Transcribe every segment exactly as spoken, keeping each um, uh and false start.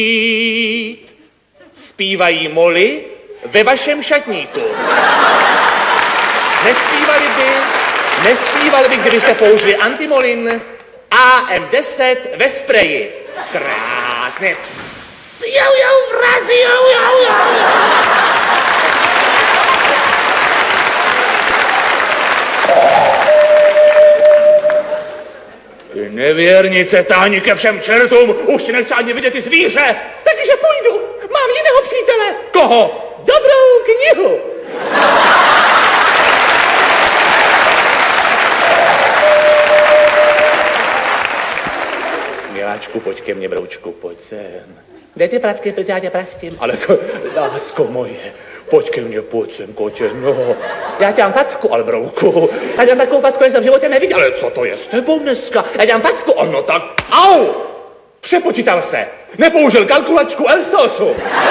Zpívají moly ve vašem šatníku. Nespívali by, nespívali by, kdybyste použili antimolin A M deset ve spreji. Krásně. Psss, jau, jau, vrazi, jau, jau, jau. Ty nevěrnice, táni ke všem čertům, už ti nechci ani vidět ty zvíře. Takže půjdu, mám jiného přítele. Koho? Dobrou knihu. Miláčku, pojď ke mně, broučku, pojď sem. Kde ty pracky, protože já tě prastím? Ale lásko moje, pojď ke mně, pojď sem, kotě, no. Já tě mám facku, ale brouku. Já tě mám takovou facku, než jsem v životě neviděl. Ale co to je s tebou dneska? Já tě mám facku, ono tak, au! Přepočítal se, nepoužil kalkulačku Elstosu.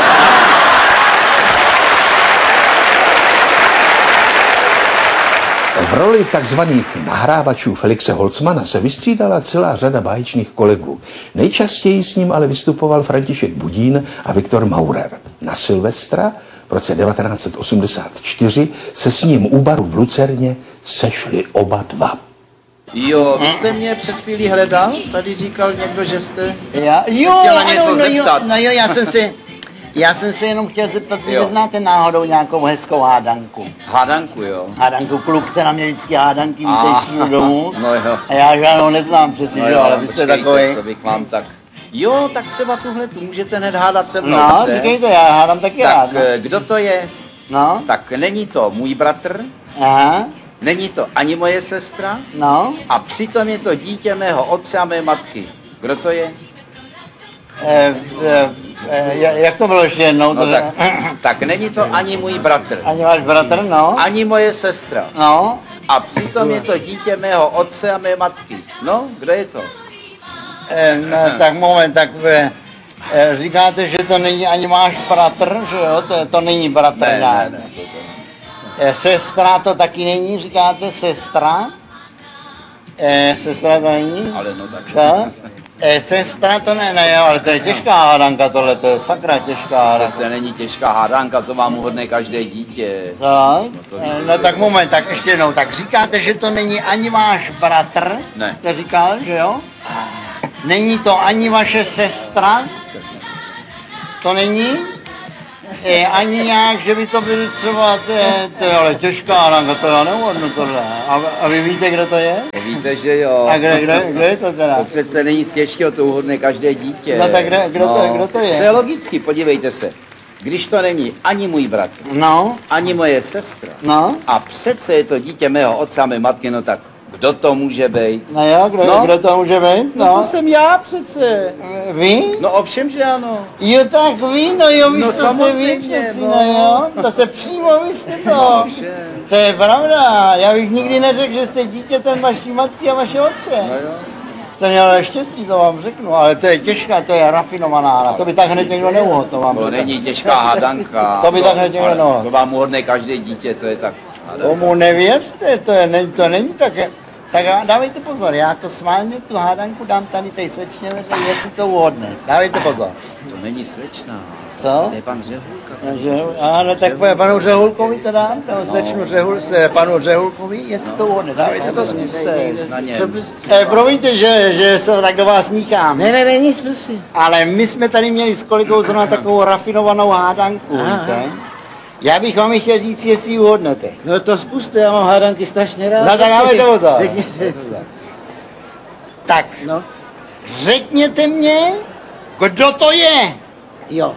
V roli takzvaných nahrávačů Felixe Holcmana se vystřídala celá řada báječných kolegů. Nejčastěji s ním ale vystupoval František Budín a Viktor Maurer. Na Silvestra v roce devatenáct set osmdesát čtyři se s ním u baru v Lucerně sešli oba dva. Jo, vy jste mě před chvílí hledal? Tady říkal někdo, že jste já, jo, chtěla ano, něco no, zeptat. Jo, no jo, já jsem si, já jsem se jenom chtěl zeptat, vy neznáte náhodou nějakou hezkou hádanku? Hádanku, jo. Hádanku, klukce na mě vždycky hádanky Ah, vítejší do domu. no jo. A já žádnou neznám přeci, No že jo, ale vy jste počkejte, takový. co bych vám tak... Jo, tak třeba tuhle tu můžete hned hádat se mnou. No, víte? říkejte, já hádám taky Tak rád. No. eh, kdo to je? No, Tak není to můj bratr, aha, není to ani moje sestra no. a přitom je to dítě mého otce a mé matky. Kdo to je? E, e, e, jak to bylo ještě jednou? No to, tak, tak není to ani můj bratr, Ani váš bratr, no. ani moje sestra. No, A přitom je to dítě mého otce a mé matky. No, kdo je to? e, no tak moment, tak e, e, říkáte, že to není ani váš bratr, že jo? To, to není bratr Ne, nějak. ne, ne. To, to. E, sestra to taky není, říkáte sestra? E, sestra to není? Ale no tak. Co? E, sestra to ne, ne, jo, ale to je těžká hádanka tohle, to je sakra těžká hádanka. Přece není těžká hádanka, to vám uhodne každé dítě. Tak? to No, víte, no že tak jo. moment, tak ještě jednou, tak říkáte, že to není ani váš bratr? Ne. Jste říkal, že jo? Není to ani vaše sestra? To není? E, ani nějak, že by to byly třeba, to je, to je ale těžká hádanka, to já neuhodnu tohle. A, a vy víte, kdo to je? To víte, že jo. A kde, kde, kde je to teda? To přece není z těžkého, to uhodne každé dítě. No tak kde- kdo to je, kdo to je? To je logicky, podívejte se. Když to není ani můj bratr, No, ani moje sestra, no, a přece je to dítě mého otce a mé matky, no tak kdo to může být? no jo, kdo, No. kdo to může být? No, No, to jsem já přece. vy? No ovšem, že ano. Jo, tak vy, no jo, vy No, jste vy samozřejmě, přeci, no. no jo, to jste přímo, vy jste to. Ovšem. To je pravda, já bych nikdy neřekl, že jste dítětem vaší matky a vaše otce. No jo. Jste měl štěstí, to vám řeknu, ale to je těžká, to je rafinovaná hra, to by tak hned někdo neuhodl, to vám To řeknu. není těžká hádanka. To by tak hned někdo ale neuhodl. To vám uhodne každé dítě, to je tak. Tomu nevěřte, to, je, ne, to není tak. Tak dávejte pozor, já to smálně tu hádanku dám tady té slečně, jestli to uhodne. Dávejte pozor. To není slečna. Co? To je pan Řehulka. Že, ano, tak po panu Řehulkovi to dám, tomu slečnu Řehul, se panu Řehulkovi, jestli to uhodne. Dávejte to zkuste. Na něm. Eh, promiňte, že, že se tak do vás míchám. Ne, ne, ne, nic, prosím. Ale my jsme tady měli s kolegou zrovna takovou rafinovanou hádanku, víte? Já bych vám chtěl říct, jestli ji uhodnete. No to zkuste, já mám hádanky strašně rád. No tak dávejte pozor. Řekněte. Tak, No, řekněte mě, kdo to je. jo.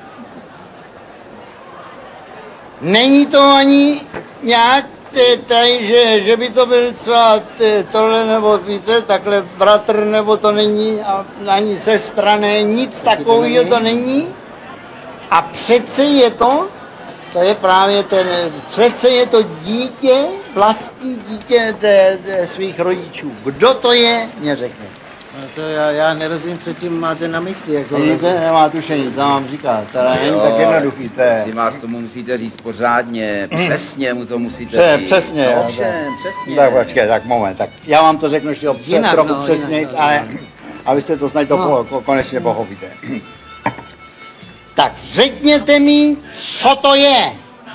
Není to ani nějak eh, tady, že, že by to byl třeba eh, tohle, nebo víte, takhle bratr, nebo to není, a ani sestra, ne, nic takového to není. A přece je to, to je právě ten, přece je to dítě, vlastní dítě de, de svých rodičů. Kdo to je, mě řekne. No to já, já nerozumím, co tím máte na mysli. Jako Vidíte, nemá tušení, co vám říká, to není Jo, tak jednoduchý, to je. Si vás tomu musíte říct pořádně, přesně mu to musíte Pře, říct. přesně, no, jo, ovšem, přesně. Tak počkej, tak moment, tak já vám to řeknu ještě Jinak, trochu no, přesněji, jinak, no. ale abyste to snad to No. po, konečně pochopíte. Tak řekněte mi, co to je.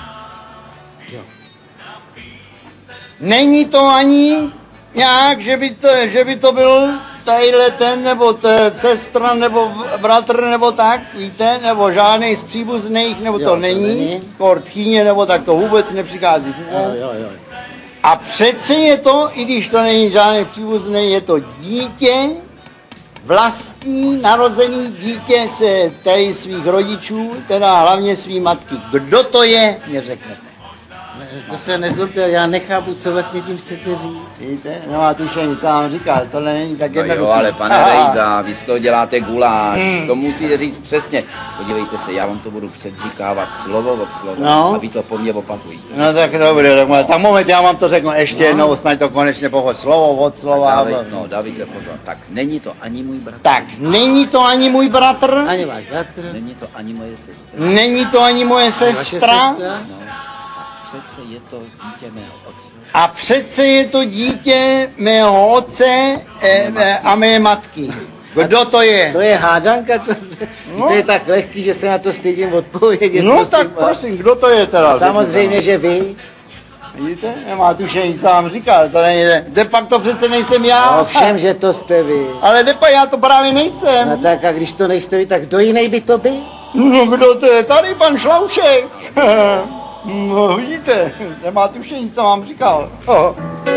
Není to ani nějak, že by to, že by to byl tadyhle ten, nebo t, sestra, nebo bratr, nebo tak, víte, nebo žádný z příbuzných, nebo Jo, to to není, není. kor tchýně, nebo tak to vůbec nepřichází. Jo, jo, jo. A přece je to, i když to není žádný příbuzný, je to dítě, vlastní narozený dítě se tady svých rodičů, teda hlavně svý matky. Kdo to je, mě řeknete. To se nezlobte, já nechápu, co vlastně tím chcete říct. Víte, no a tušení, co vám říkal, tohle není tak No jednoduché. jo, ale pane Aha. Rejda, vy z toho děláte guláš, to musíte říct přesně. Podívejte se, já vám to budu předříkávat slovo od slova No. a vy to po mně opakujte. No tak dobré, tak, mo- tak moment, já vám to řeknu ještě jednou, snad to konečně pochod slovo od slova. David, no, Davide, pozor. Tak není to ani můj bratr, Tak, není to ani můj bratr, Ani váš bratr, není to ani moje sestra. není to ani moje ani vaše sestra, sestra. No, a přece je to dítě mého otce. a přece je to dítě mého otce eh, eh, a mé matky. Kdo to je? To je hádanka, to, No. to je tak lehký, že se na to stydím odpovědět. No prosím tak vás. prosím, kdo to je teda? Samozřejmě, že vy. Vidíte, nemá tušení, co vám říkal, to není, de pak to přece nejsem já. Ovšem, že to jste vy. Ale de pak já to právě nejsem. No tak a když to nejste vy, tak kdo jiný by to byl? No kdo to je? Tady pan Šlaušek. No vidíte, nemá tušení, co vám říkal. Oh.